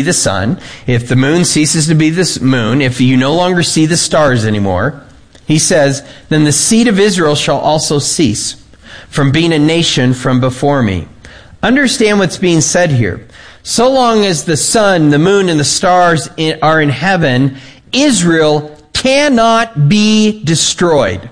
the sun, if the moon ceases to be the moon, if you no longer see the stars anymore, he says, then the seed of Israel shall also cease from being a nation from before me. Understand what's being said here. So long as the sun, the moon, and the stars are in heaven, Israel cannot be destroyed.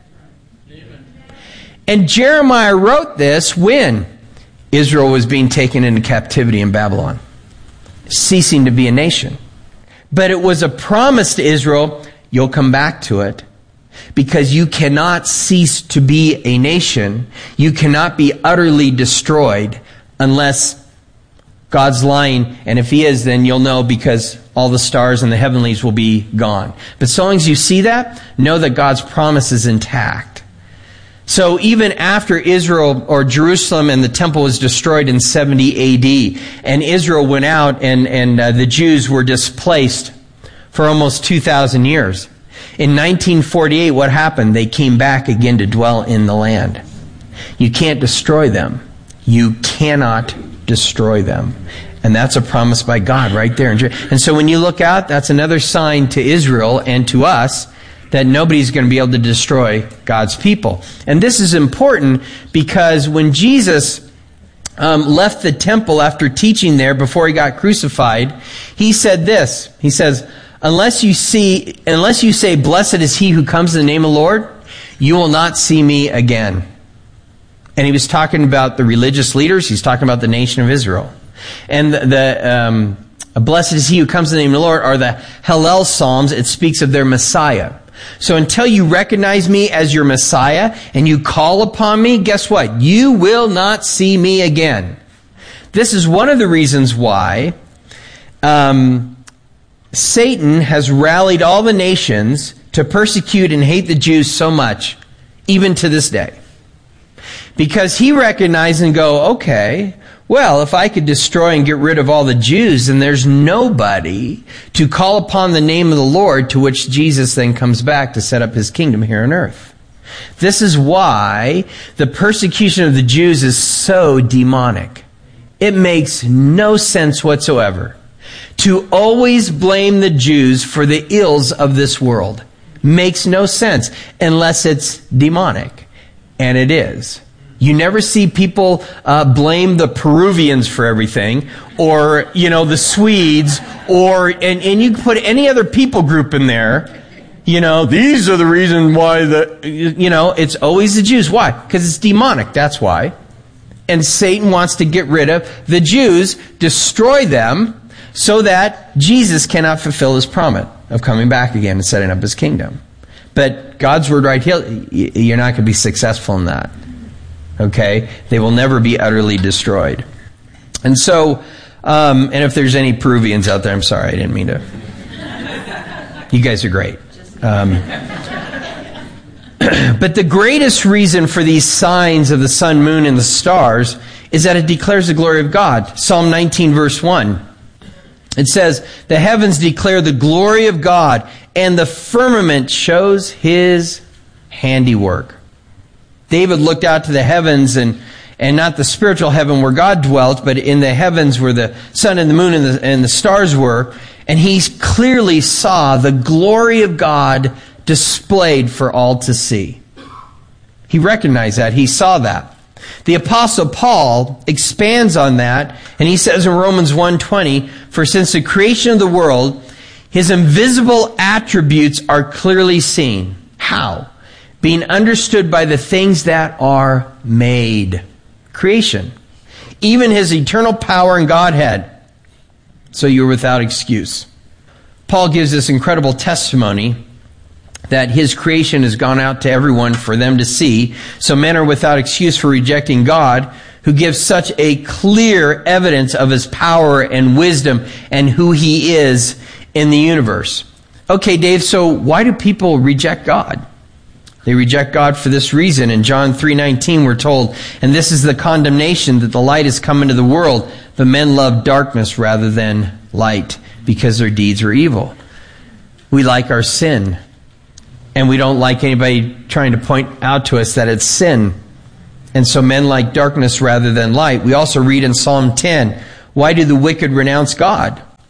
And Jeremiah wrote this when Israel was being taken into captivity in Babylon, ceasing to be a nation. But it was a promise to Israel, you'll come back to it, because you cannot cease to be a nation. You cannot be utterly destroyed unless God's lying, and if He is, then you'll know, because all the stars and the heavenlies will be gone. But so long as you see that, know that God's promise is intact. So even after Israel or Jerusalem and the temple was destroyed in 70 AD, and Israel went out and the Jews were displaced for almost 2,000 years. In 1948, what happened? They came back again to dwell in the land. You can't destroy them. You cannot destroy them. And that's a promise by God right there. And so when you look out, that's another sign to Israel and to us that nobody's going to be able to destroy God's people. And this is important because when Jesus left the temple after teaching there before He got crucified, He said this. He says, unless you say, blessed is he who comes in the name of the Lord, you will not see me again. And He was talking about the religious leaders. He's talking about the nation of Israel. And the blessed is he who comes in the name of the Lord are the Hallel Psalms. It speaks of their Messiah. So until you recognize me as your Messiah and you call upon me, guess what? You will not see me again. This is one of the reasons why Satan has rallied all the nations to persecute and hate the Jews so much, even to this day. Because he recognized and go, okay, well, if I could destroy and get rid of all the Jews, then there's nobody to call upon the name of the Lord, to which Jesus then comes back to set up His kingdom here on earth. This is why the persecution of the Jews is so demonic. It makes no sense whatsoever to always blame the Jews for the ills of this world. Makes no sense unless it's demonic. And it is. You never see people blame the Peruvians for everything, or, the Swedes, and you can put any other people group in there. These are the reasons why it's always the Jews. Why? Because it's demonic, that's why. And Satan wants to get rid of the Jews, destroy them, so that Jesus cannot fulfill His promise of coming back again and setting up His kingdom. But God's word right here, you're not going to be successful in that. Okay? They will never be utterly destroyed. And so, and if there's any Peruvians out there, I'm sorry, I didn't mean to. You guys are great. But the greatest reason for these signs of the sun, moon, and the stars is that it declares the glory of God. Psalm 19, verse 1. It says, the heavens declare the glory of God, and the firmament shows His handiwork. David looked out to the heavens, and not the spiritual heaven where God dwelt, but in the heavens where the sun and the moon and the stars were, and he clearly saw the glory of God displayed for all to see. He recognized that. He saw that. The Apostle Paul expands on that, and he says in Romans 1:20, for since the creation of the world, His invisible attributes are clearly seen. How? Being understood by the things that are made. Creation. Even His eternal power and Godhead. So you're without excuse. Paul gives this incredible testimony that His creation has gone out to everyone for them to see. So men are without excuse for rejecting God, who gives such a clear evidence of His power and wisdom and who He is in the universe. Okay, Dave, so why do people reject God? They reject God for this reason. In John 3:19 we're told, and this is the condemnation, that the light has come into the world, but men love darkness rather than light, because their deeds are evil. We like our sin, and we don't like anybody trying to point out to us that it's sin. And so men like darkness rather than light. We also read in Psalm 10, why do the wicked renounce God?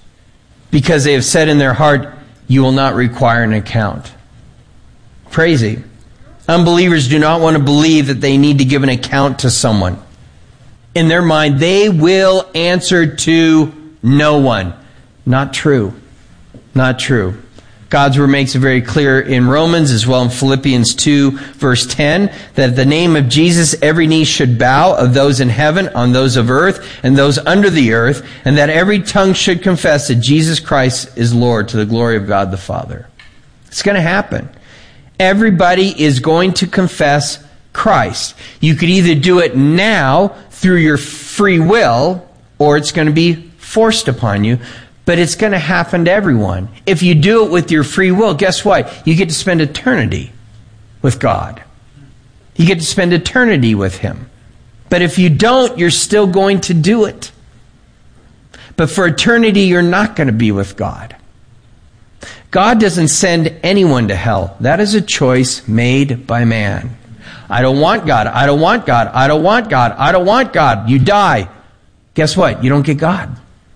because they have said in their heart, you will not require an account. Crazy. Unbelievers do not want to believe that they need to give an account to someone. In their mind, they will answer to no one. Not true. Not true. God's word makes it very clear in Romans as well in Philippians 2 verse 10 that at the name of Jesus every knee should bow, of those in heaven, on those of earth, and those under the earth, and that every tongue should confess that Jesus Christ is Lord, to the glory of God the Father. It's going to happen. Everybody is going to confess Christ. You could either do it now through your free will, or it's going to be forced upon you. But it's going to happen to everyone. If you do it with your free will, guess what? You get to spend eternity with God. You get to spend eternity with Him. But if you don't, you're still going to do it. But for eternity, you're not going to be with God. God doesn't send anyone to hell. That is a choice made by man. I don't want God. I don't want God. I don't want God. I don't want God. You die. Guess what? You don't get God.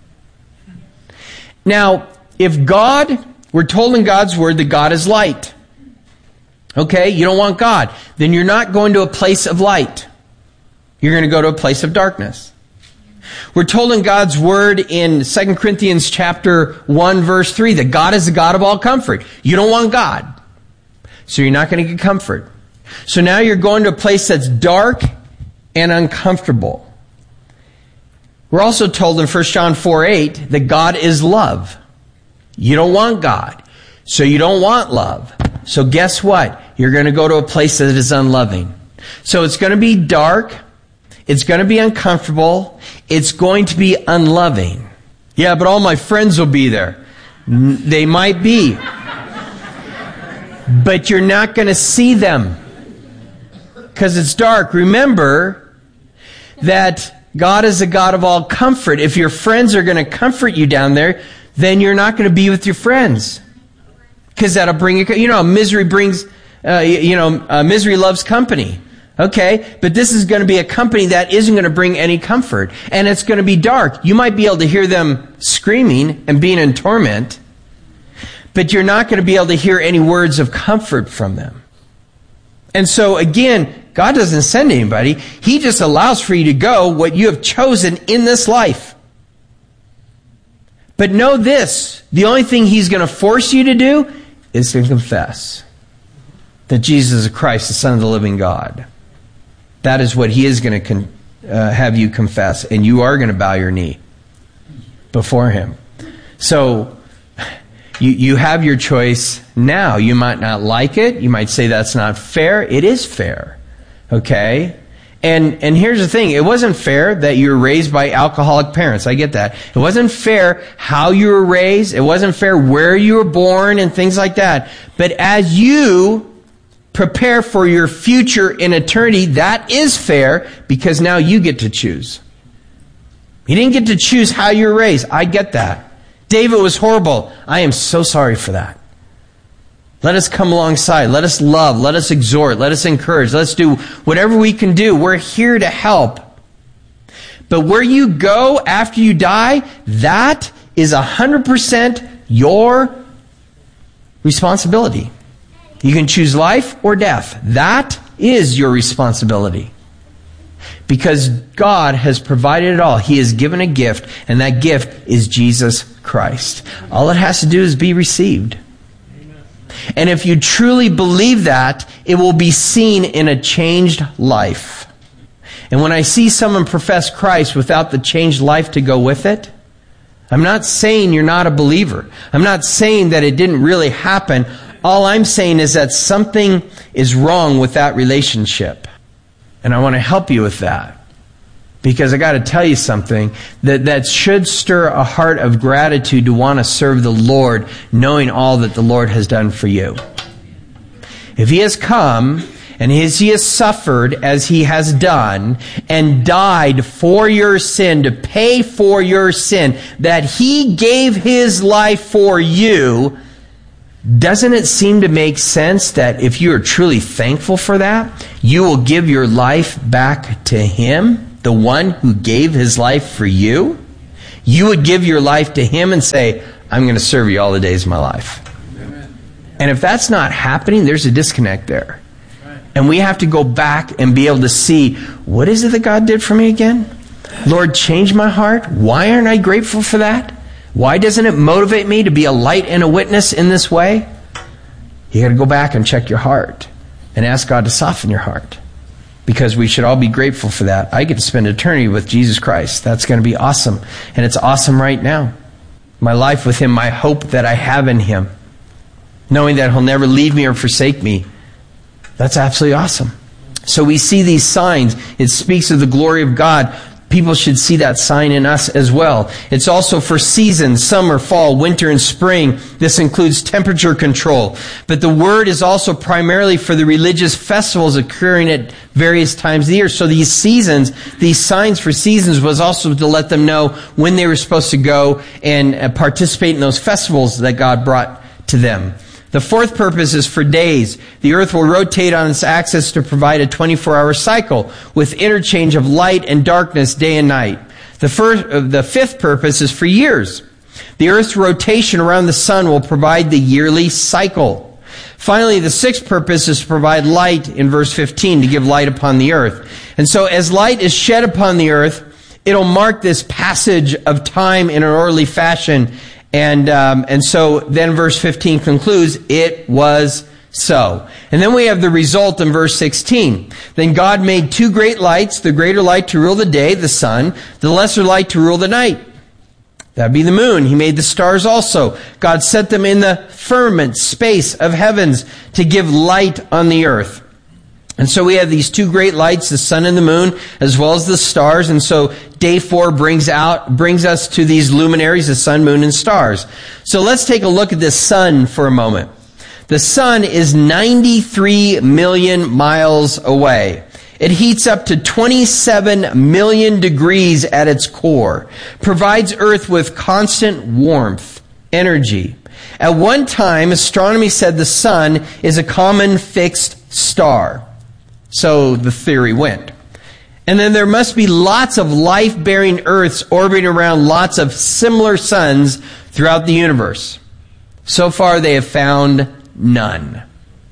Now, if God, we're told in God's word that God is light. Okay, you don't want God. Then you're not going to a place of light. You're going to go to a place of darkness. We're told in God's word in 2 Corinthians chapter 1 verse 3 that God is the God of all comfort. You don't want God. So you're not going to get comfort. So now you're going to a place that's dark and uncomfortable. We're also told in 1 John 4:8 that God is love. You don't want God, so you don't want love. So guess what? You're going to go to a place that is unloving. So it's going to be dark. It's going to be uncomfortable. It's going to be unloving. Yeah, but all my friends will be there. They might be. But you're not going to see them because it's dark. Remember that God is a God of all comfort. If your friends are going to comfort you down there, then you're not going to be with your friends. Because that'll bring you, misery brings, misery loves company. Okay? But this is going to be a company that isn't going to bring any comfort. And it's going to be dark. You might be able to hear them screaming and being in torment, but you're not going to be able to hear any words of comfort from them. And so again, God doesn't send anybody. He just allows for you to go what you have chosen in this life. But know this, the only thing He's going to force you to do is to confess that Jesus is Christ, the Son of the living God. That is what He is going to have you confess, and you are going to bow your knee before Him. So you have your choice now. You might not like it. You might say that's not fair. It is fair. Okay? And here's the thing. It wasn't fair that you were raised by alcoholic parents. I get that. It wasn't fair how you were raised. It wasn't fair where you were born and things like that. But as you prepare for your future in eternity, that is fair because now you get to choose. You didn't get to choose how you were raised. I get that. David was horrible. I am so sorry for that. Let us come alongside. Let us love. Let us exhort. Let us encourage. Let's do whatever we can do. We're here to help. But where you go after you die, that is 100% your responsibility. You can choose life or death. That is your responsibility. Because God has provided it all. He has given a gift, and that gift is Jesus Christ. All it has to do is be received. And if you truly believe that, it will be seen in a changed life. And when I see someone profess Christ without the changed life to go with it, I'm not saying you're not a believer. I'm not saying that it didn't really happen. All I'm saying is that something is wrong with that relationship. And I want to help you with that. Because I got to tell you something that should stir a heart of gratitude to want to serve the Lord, knowing all that the Lord has done for you. If He has come and as He has suffered as He has done and died for your sin, to pay for your sin, that He gave His life for you, doesn't it seem to make sense that if you are truly thankful for that, you will give your life back to Him? The one who gave His life for you? You would give your life to Him and say, I'm going to serve you all the days of my life. Amen. And if that's not happening, there's a disconnect there. Right. And we have to go back and be able to see, what is it that God did for me again? Lord, change my heart. Why aren't I grateful for that? Why doesn't it motivate me to be a light and a witness in this way? You got to go back and check your heart and ask God to soften your heart, because we should all be grateful for that. I get to spend eternity with Jesus Christ. That's going to be awesome. And it's awesome right now. My life with Him, my hope that I have in Him, knowing that He'll never leave me or forsake me, that's absolutely awesome. So we see these signs. It speaks of the glory of God. People should see that sign in us as well. It's also for seasons, summer, fall, winter, and spring. This includes temperature control. But the word is also primarily for the religious festivals occurring at various times of the year. So these seasons, these signs for seasons, was also to let them know when they were supposed to go and participate in those festivals that God brought to them. The fourth purpose is for days. The earth will rotate on its axis to provide a 24-hour cycle with interchange of light and darkness day and night. The fifth purpose is for years. The earth's rotation around the sun will provide the yearly cycle. Finally, the sixth purpose is to provide light in verse 15, to give light upon the earth. And so as light is shed upon the earth, it'll mark this passage of time in an orderly fashion. And so then verse 15 concludes, it was so. And then we have the result in verse 16. Then God made two great lights, the greater light to rule the day, the sun, the lesser light to rule the night. That'd be the moon. He made the stars also. God set them in the firmament, space of heavens, to give light on the earth. And so we have these two great lights, the sun and the moon, as well as the stars. And so day 4 brings us to these luminaries, the sun, moon, and stars. So let's take a look at the sun for a moment. The sun is 93 million miles away. It heats up to 27 million degrees at its core, provides Earth with constant warmth, energy. At one time, astronomy said the sun is a common fixed star. So the theory went. And then there must be lots of life-bearing Earths orbiting around lots of similar suns throughout the universe. So far, they have found none.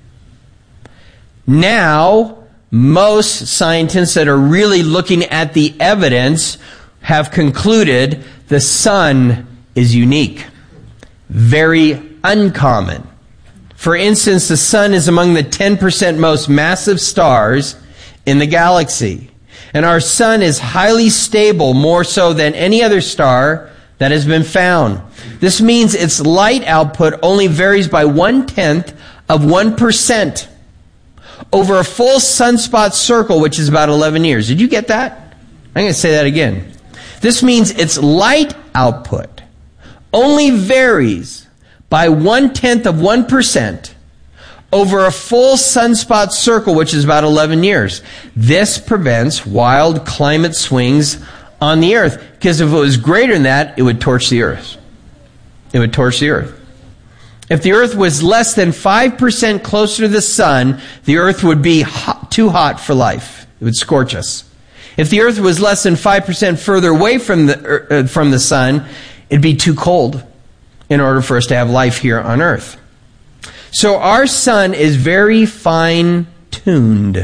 Now, most scientists that are really looking at the evidence have concluded the sun is unique, very uncommon. For instance, the sun is among the 10% most massive stars in the galaxy. And our sun is highly stable, more so than any other star that has been found. This means its light output only varies by 1/10 of 1% over a full sunspot circle, which is about 11 years. Did you get that? I'm going to say that again. This means its light output only varies by 1/10 of 1% over a full sunspot circle, which is about 11 years. This prevents wild climate swings on the earth, because if it was greater than that, it would torch the earth. It would torch the earth. If the earth was less than 5% closer to the sun, the earth would be too hot for life. It would scorch us. If the earth was less than 5% further away from the sun, it'd be too cold in order for us to have life here on earth. So our sun is very fine-tuned.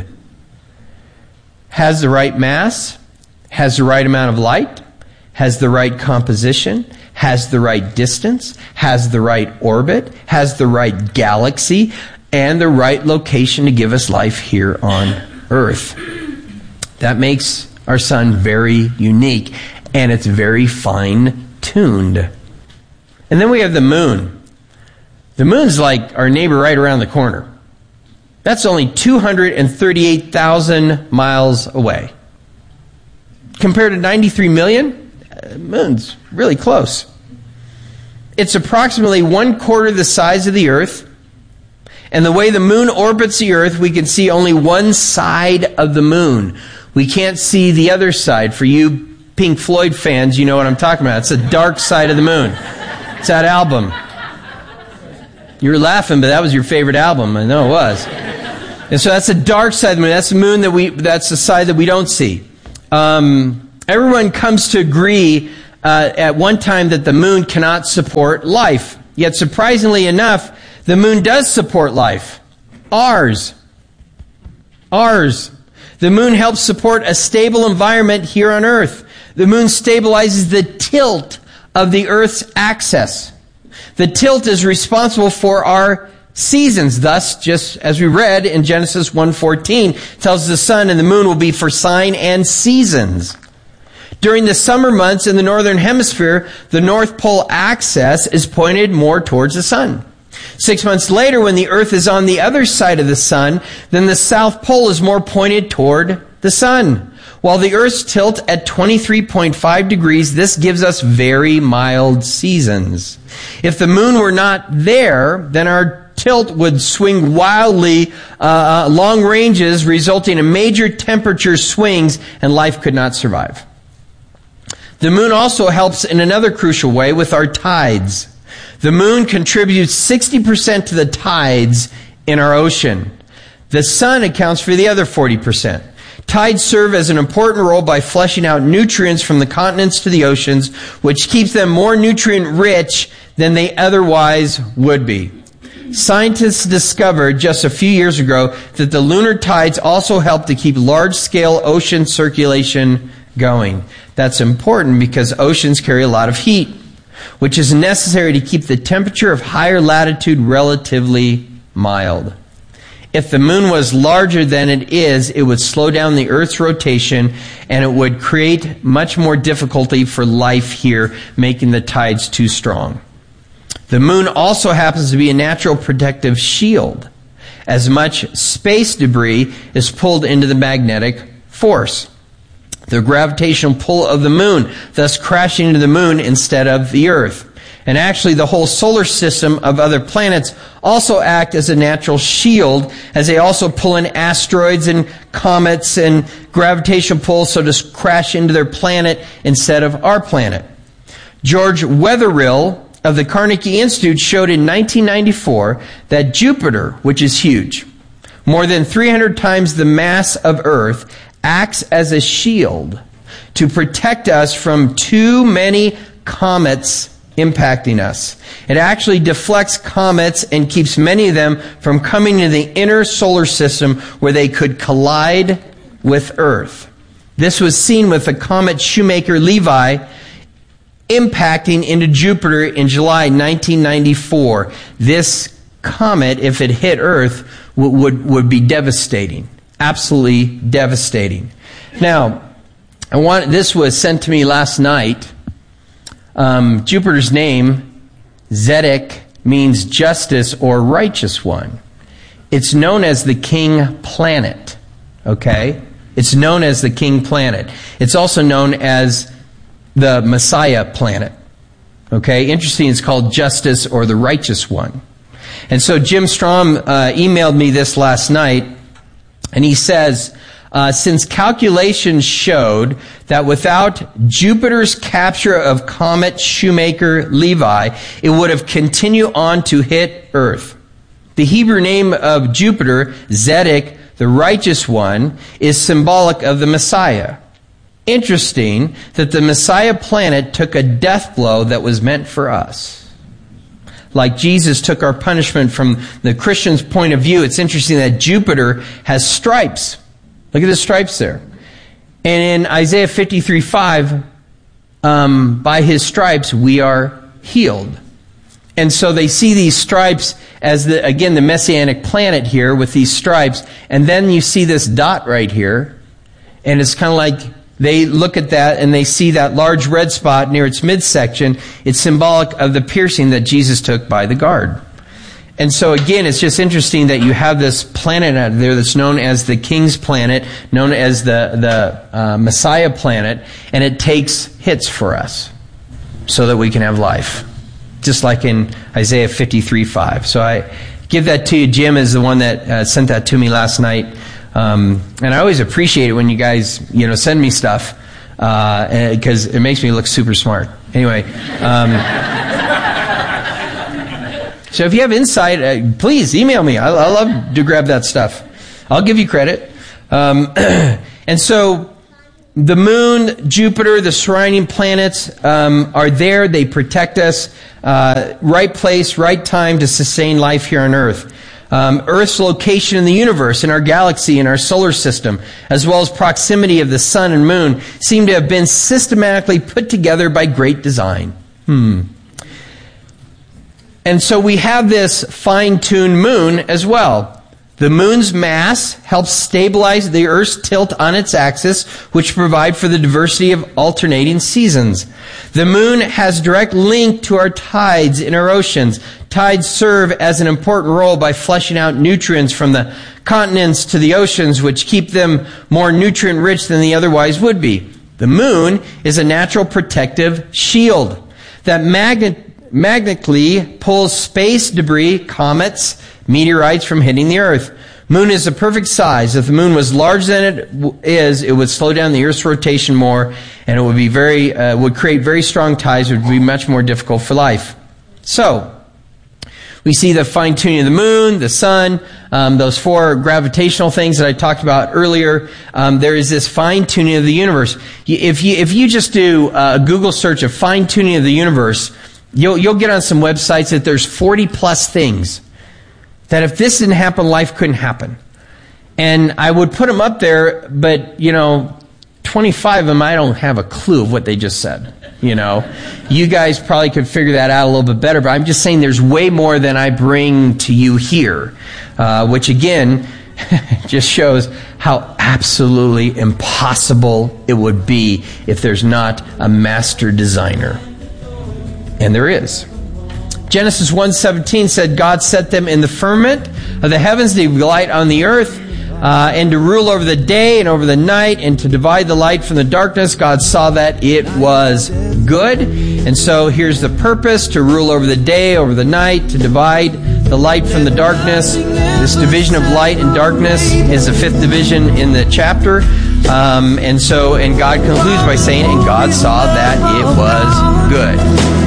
Has the right mass, has the right amount of light, has the right composition, has the right distance, has the right orbit, has the right galaxy, and the right location to give us life here on earth. That makes our sun very unique, and it's very fine-tuned. And then we have the moon. The moon's like our neighbor right around the corner. That's only 238,000 miles away. Compared to 93 million, the moon's really close. It's approximately 1/4 the size of the earth. And the way the moon orbits the earth, we can see only one side of the moon. We can't see the other side. For you Pink Floyd fans, you know what I'm talking about. It's the dark side of the moon. It's that album. You were laughing, but that was your favorite album. I know it was. And so that's the dark side of the moon. That's the moon that's the side that we don't see. Everyone comes to agree at one time that the moon cannot support life. Yet surprisingly enough, the moon does support life. Ours. The moon helps support a stable environment here on Earth. The moon stabilizes the tilt of the Earth's axis. The tilt is responsible for our seasons. Thus, just as we read in Genesis 1:14, tells us the sun and the moon will be for sign and seasons. During the summer months in the northern hemisphere, the North Pole axis is pointed more towards the sun. 6 months later, when the Earth is on the other side of the sun, then the South Pole is more pointed toward the sun. While the Earth's tilt at 23.5 degrees, this gives us very mild seasons. If the moon were not there, then our tilt would swing wildly long ranges, resulting in major temperature swings, and life could not survive. The moon also helps in another crucial way with our tides. The moon contributes 60% to the tides in our ocean. The sun accounts for the other 40%. Tides serve as an important role by flushing out nutrients from the continents to the oceans, which keeps them more nutrient-rich than they otherwise would be. Scientists discovered just a few years ago that the lunar tides also help to keep large-scale ocean circulation going. That's important because oceans carry a lot of heat, which is necessary to keep the temperature of higher latitude relatively mild. If the moon was larger than it is, it would slow down the Earth's rotation, and it would create much more difficulty for life here, making the tides too strong. The moon also happens to be a natural protective shield, as much space debris is pulled into the magnetic force. The gravitational pull of the moon, thus crashing into the moon instead of the Earth. And actually, the whole solar system of other planets also act as a natural shield, as they also pull in asteroids and comets and gravitational pulls, so to crash into their planet instead of our planet. George Wetherill of the Carnegie Institute showed in 1994 that Jupiter, which is huge, more than 300 times the mass of Earth, acts as a shield to protect us from too many comets impacting us. It actually deflects comets and keeps many of them from coming into the inner solar system where they could collide with Earth. This was seen with the comet Shoemaker-Levy impacting into Jupiter in July 1994. This comet, if it hit Earth, would be devastating. Absolutely devastating. Now, this was sent to me last night. Jupiter's name, Zedek, means justice or righteous one. It's known as the king planet. Okay? It's known as the king planet. It's also known as the Messiah planet. Okay? Interesting, it's called justice or the righteous one. And so Jim Strom emailed me this last night, and he says, since calculations showed that without Jupiter's capture of comet Shoemaker-Levy, it would have continued on to hit Earth. The Hebrew name of Jupiter, Zedek, the righteous one, is symbolic of the Messiah. Interesting that the Messiah planet took a death blow that was meant for us. Like Jesus took our punishment from the Christian's point of view, it's interesting that Jupiter has stripes. Look at the stripes there. And in Isaiah 53:5, by his stripes we are healed. And so they see these stripes as, the Messianic planet here with these stripes. And then you see this dot right here. And it's kind of like they look at that and they see that large red spot near its midsection. It's symbolic of the piercing that Jesus took by the guard. And so again, it's just interesting that you have this planet out there that's known as the King's planet, known as the Messiah planet, and it takes hits for us so that we can have life. Just like in Isaiah 53:5. So I give that to you. Jim is the one that sent that to me last night. And I always appreciate it when you guys, send me stuff, because it makes me look super smart. Anyway, so if you have insight, please email me. I love to grab that stuff. I'll give you credit. And so The moon, Jupiter, the surrounding planets are there. They protect us. Right place, right time to sustain life here on Earth. Earth's location in the universe, in our galaxy, in our solar system, as well as proximity of the sun and moon, seem to have been systematically put together by great design. And so we have this fine-tuned moon as well. The moon's mass helps stabilize the Earth's tilt on its axis, which provide for the diversity of alternating seasons. The moon has direct link to our tides in our oceans. Tides serve as an important role by flushing out nutrients from the continents to the oceans, which keep them more nutrient-rich than they otherwise would be. The moon is a natural protective shield that magnetically pulls space debris, comets, meteorites from hitting the Earth. Moon is the perfect size. If the moon was larger than it is, it would slow down the Earth's rotation more, and it would be would create very strong tides. It would be much more difficult for life. So, we see the fine-tuning of the moon, the sun, those four gravitational things that I talked about earlier. There is this fine-tuning of the universe. If you just do a Google search of fine-tuning of the universe, you'll get on some websites that there's 40 plus things that if this didn't happen, life couldn't happen. And I would put them up there, but 25 of them I don't have a clue of what they just said. You guys probably could figure that out a little bit better, but I'm just saying there's way more than I bring to you here, which again just shows how absolutely impossible it would be if there's not a master designer. And there is. Genesis 1:17 said, God set them in the firmament of the heavens to give light on the earth, and to rule over the day and over the night, and to divide the light from the darkness. God saw that it was good. And so here's the purpose: to rule over the day, over the night, to divide the light from the darkness. This division of light and darkness is the fifth division in the chapter. And God concludes by saying, and God saw that it was good.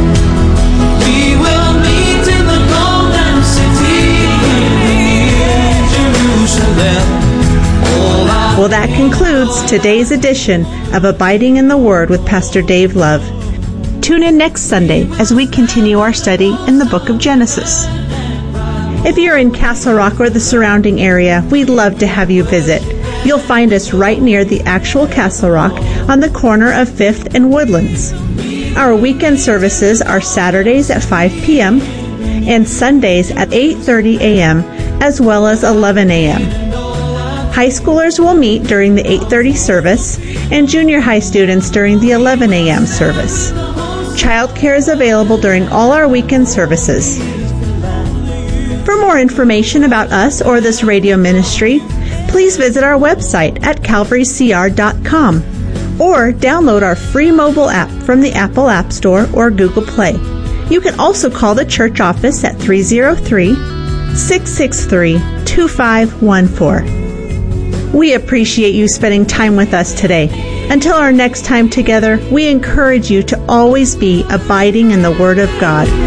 Well, that concludes today's edition of Abiding in the Word with Pastor Dave Love. Tune in next Sunday as we continue our study in the book of Genesis. If you're in Castle Rock or the surrounding area, we'd love to have you visit. You'll find us right near the actual Castle Rock on the corner of 5th and Woodlands. Our weekend services are Saturdays at 5 p.m. and Sundays at 8:30 a.m. as well as 11 a.m. High schoolers will meet during the 8:30 service and junior high students during the 11 a.m. service. Childcare is available during all our weekend services. For more information about us or this radio ministry, please visit our website at calvarycr.com or download our free mobile app from the Apple App Store or Google Play. You can also call the church office at 303-663-2514. We appreciate you spending time with us today. Until our next time together, we encourage you to always be abiding in the Word of God.